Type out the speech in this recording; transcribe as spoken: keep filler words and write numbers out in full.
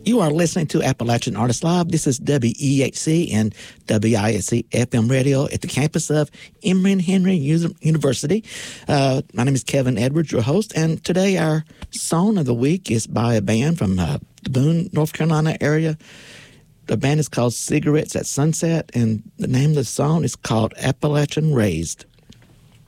You are listening to Appalachian Artists Live. This is W E H C and W I S C F M radio at the campus of Emory Henry University. Uh, my name is Kevin Edwards, your host, and today our song of the week is by a band from uh, the Boone, North Carolina area. The band is called Cigarettes at Sunset, and the name of the song is called Appalachian Raised.